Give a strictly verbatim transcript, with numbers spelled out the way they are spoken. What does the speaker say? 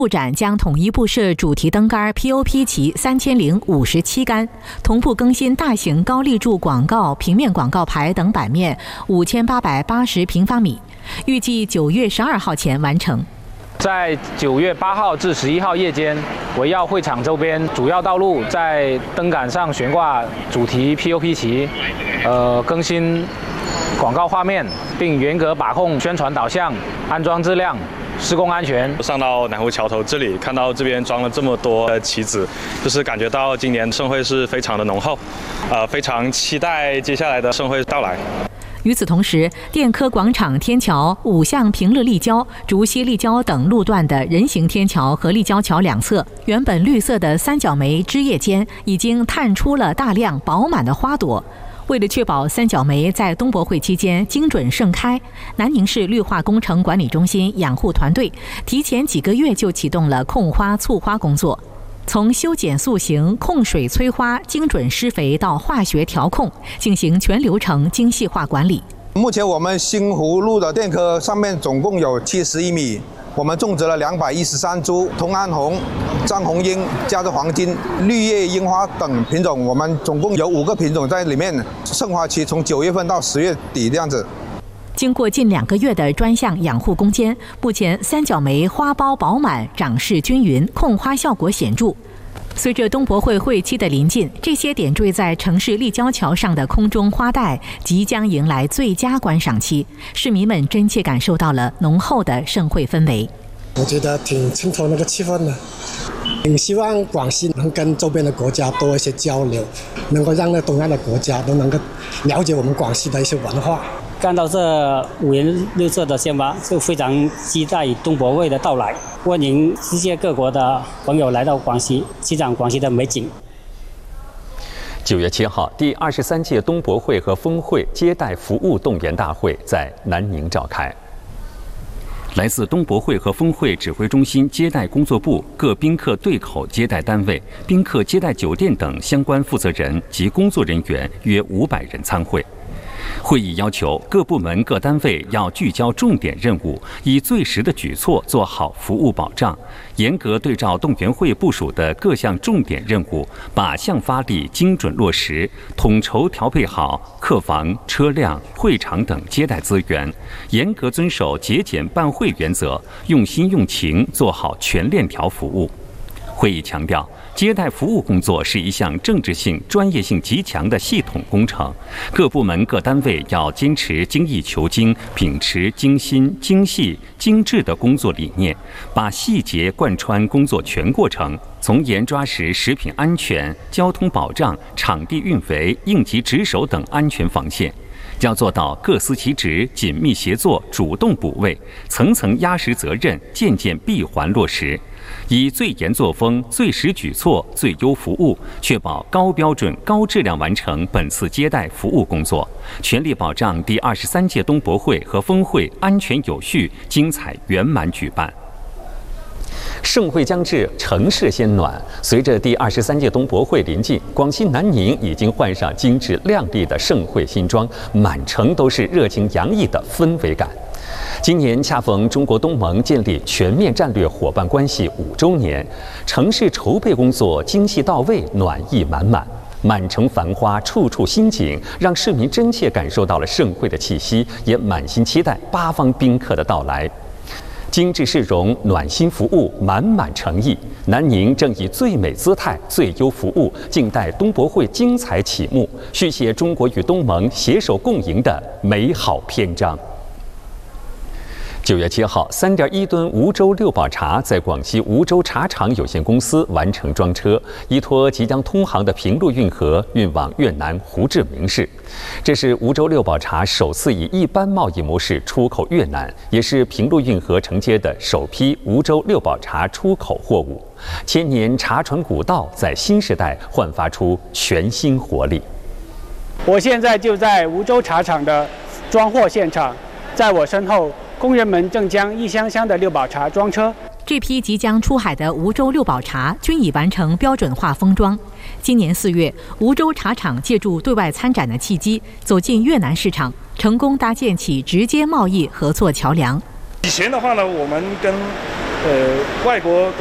布展将统一布设主题灯杆 P O P 旗三千零五十七杆，同步更新大型高立柱广告、平面广告牌等版面五千八百八十平方米，预计九月十二号前完成。 在九月八号至十一号夜间，围绕会场周边主要道路在灯杆上悬挂主题 P O P 旗，呃，更新广告画面，并严格把控宣传导向、安装质量、施工安全。 上到南湖桥头这里，看到这边装了这么多的旗子，就是感觉到今年盛会是非常的浓厚，呃，非常期待接下来的盛会到来。 与此同时，电科广场天桥、五巷平乐立交、竹溪立交等路段的人行天桥和立交桥两侧，原本绿色的三角梅枝叶间已经探出了大量饱满的花朵。为了确保三角梅在冬博会期间精准盛开，南宁市绿化工程管理中心养护团队提前几个月就启动了控花促花工作。从修剪塑形、控水催花、精准施肥到化学调控，进行全流程精细化管理。 目前我们新湖路的电科上面总共有七十一米，我们种植了两百一十三株同安红、张红樱、加州黄金、绿叶樱花等品种，我们总共有五个品种在里面。盛花期从九月份到十月底这样子。 经过近两个月的专项养护攻坚，目前三角梅花苞饱满、长势均匀，控花效果显著。随着冬博会会期的临近，这些点缀在城市立交桥上的空中花带即将迎来最佳观赏期，市民们真切感受到了浓厚的盛会氛围。 我觉得挺衬托那个气氛的，挺希望广西能跟周边的国家多一些交流，能够让那东亚的国家都能够了解我们广西的一些文化。 看到这五颜六色的鲜花，就非常期待冬博会的到来。欢迎世界各国的朋友来到广西，欣赏广西的美景。 九月七号，第二十三届冬博会和峰会接待服务动员大会在南宁召开。来自冬博会和峰会指挥中心接待工作部、各宾客对口接待单位、宾客接待酒店等相关负责人及工作人员约五百人参会。会议要求各部门各单位要聚焦重点任务，以最实的举措做好服务保障，严格对照动员会部署的各项重点任务，把项发力精准落实，统筹调配好客房、车辆、会场等接待资源，严格遵守节俭办会原则，用心用情做好全链条服务。会议强调，接待服务工作是一项政治性、专业性极强的系统工程，各部门各单位要坚持精益求精，秉持精心、精细、精致的工作理念，把细节贯穿工作全过程，从严抓实食品安全、交通保障、场地运维、应急值守等安全防线。要做到各司其职、紧密协作、主动补位，层层压实责任，件件闭环落实，以最严作风、最实举措、最优服务，确保高标准、高质量完成本次接待服务工作，全力保障第二十三届冬博会和峰会安全有序、精彩圆满举办。盛会将至，城市先暖。随着第二十三届冬博会临近，广西南宁已经换上精致亮丽的盛会新装，满城都是热情洋溢的氛围感。今年恰逢中国东盟建立全面战略伙伴关系五周年，城市筹备工作精细到位，暖意满满。满城繁花，处处新景，让市民真切感受到了盛会的气息，也满心期待八方宾客的到来。精致市容、暖心服务、满满诚意，南宁正以最美姿态、最优服务，静待冬博会精彩启幕，续写中国与东盟携手共赢的美好篇章。九月七号，三点一吨梧州六宝茶在广西梧州茶厂有限公司完成装车，依托即将通航的平陆运河运往越南胡志明市。这是梧州六宝茶首次以一般贸易模式出口越南，也是平陆运河承接的首批梧州六宝茶出口货物。千年茶传古道在新时代焕发出全新活力。 我现在就在梧州茶厂的装货现场，在我身后，工人们正将一箱箱的六宝茶装车。 这批即将出海的梧州六宝茶均已完成标准化封装。今年四月，梧州茶厂借助对外参展的契机，走进越南市场，成功搭建起直接贸易合作桥梁。 以前的话呢，我们跟呃外国